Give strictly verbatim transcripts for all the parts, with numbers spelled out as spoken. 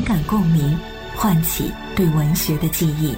感共鸣，唤起对文学的记忆。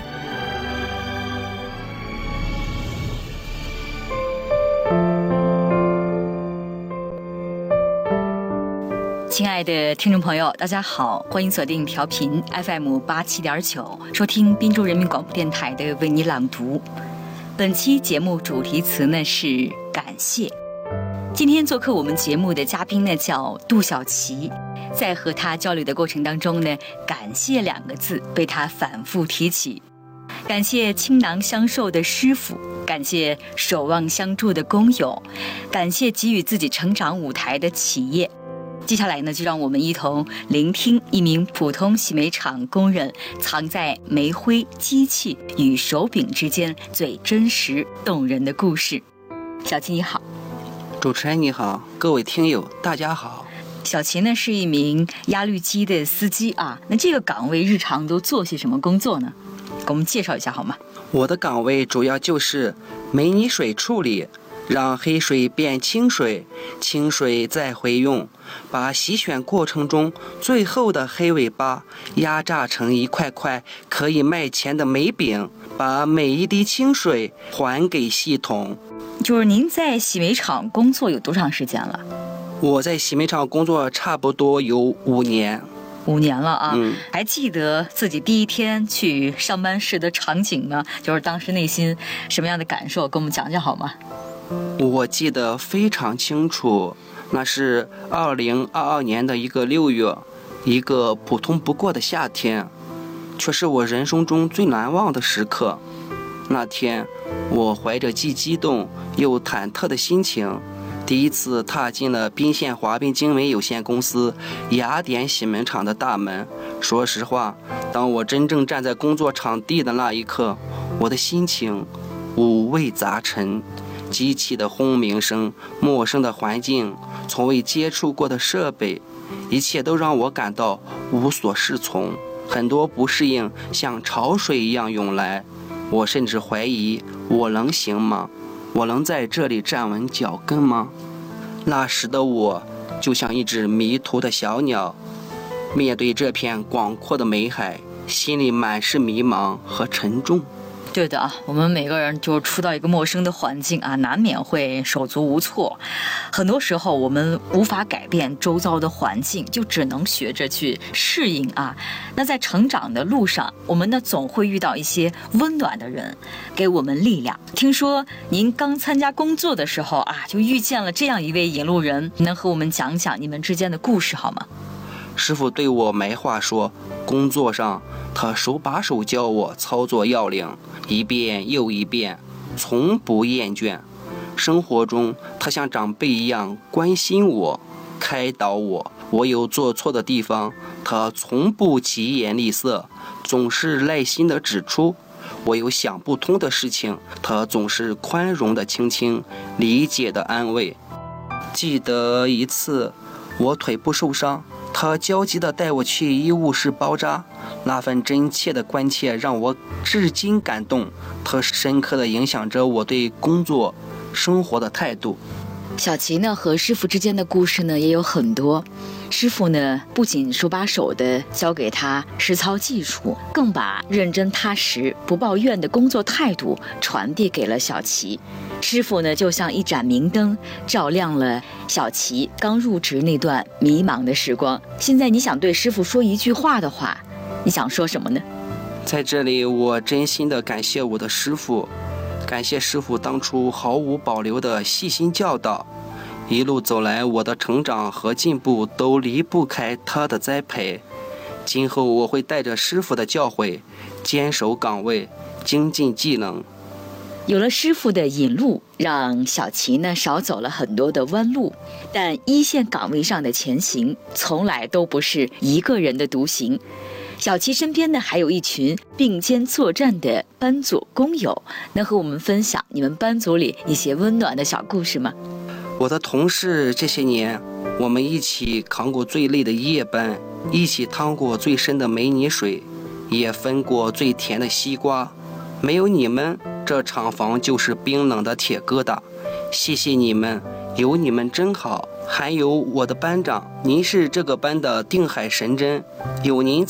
亲爱的听众朋友，大家好，欢迎锁定调频 F M 八七点九，收听滨州人民广播电台的为你朗读。本期节目主题词呢是感谢。今天做客我们节目的嘉宾呢叫杜小琪，在和他交流的过程当中呢，感谢两个字被他反复提起。感谢倾囊相授的师傅，感谢守望相助的工友，感谢给予自己成长舞台的企业。接下来呢，就让我们一同聆听一名普通洗煤厂工人藏在煤灰、机器与手柄之间最真实动人的故事。小琪你好。 主持人你好，各位听友大家好。 小琪呢是一名压滤机的司机啊，那这个岗位日常都做些什么工作呢？给我们介绍一下好吗？ 我的岗位主要就是煤泥水处理，让黑水变清水，清水再回用，把洗选过程中最后的黑尾巴压榨成一块块可以卖钱的煤饼，把每一滴清水还给系统。 就是您在洗煤厂工作有多长时间了？ 我在洗煤厂工作差不多有五年。 五年了啊、 嗯， 还记得自己第一天去上班时的场景吗？就是当时内心什么样的感受，跟我们讲讲好吗？ 我记得非常清楚，那是二零二二年的一个六月，一个普通不过的夏天，却是我人生中最难忘的时刻。那天，我怀着既激动又忐忑的心情，第一次踏进了宾县华彬精煤有限公司雅典洗煤厂的大门。说实话，当我真正站在工作场地的那一刻，我的心情五味杂陈。机器的轰鸣声，陌生的环境，从未接触过的设备，一切都让我感到无所适从。很多不适应像潮水一样涌来，我甚至怀疑我能行吗？我能在这里站稳脚跟吗？那时的我就像一只迷途的小鸟，面对这片广阔的煤海，心里满是迷茫和沉重。 对的啊，我们每个人就处到一个陌生的环境啊，难免会手足无措。很多时候我们无法改变周遭的环境，就只能学着去适应啊。那在成长的路上，我们呢总会遇到一些温暖的人，给我们力量。听说您刚参加工作的时候啊，就遇见了这样一位引路人，能和我们讲讲你们之间的故事好吗？ 师傅对我没话说，工作上他手把手教我操作要领，一遍又一遍，从不厌倦。生活中他像长辈一样关心我，开导我，我有做错的地方，他从不疾言厉色，总是耐心地指出。我有想不通的事情，他总是宽容地倾听，理解地安慰。记得一次我腿部受伤，他焦急地带我去医务室包扎，那份真切的关切让我至今感动，它深刻地影响着我对工作生活的态度。 小琪呢和师傅之间的故事呢也有很多，师傅呢不仅手把手地教给他实操技术，更把认真踏实不抱怨的工作态度传递给了小琪。师傅呢就像一盏明灯，照亮了小琪刚入职那段迷茫的时光。现在你想对师傅说一句话的话，你想说什么呢？ 在这里我真心的感谢我的师傅，感谢师傅当初毫无保留的细心教导，一路走来我的成长和进步都离不开他的栽培。今后我会带着师傅的教诲，坚守岗位，精进技能。 有了师傅的引路，让小琪呢少走了很多的弯路，但一线岗位上的前行从来都不是一个人的独行。小琪身边呢还有一群并肩作战的班组工友，能和我们分享你们班组里一些温暖的小故事吗？ 我的同事这些年，我们一起扛过最累的夜班，一起趟过最深的煤泥水，也分过最甜的西瓜。没有你们，这厂房就是冰冷的铁疙瘩。谢谢你们，有你们真好。还有我的班长，您是这个班的定海神针，有您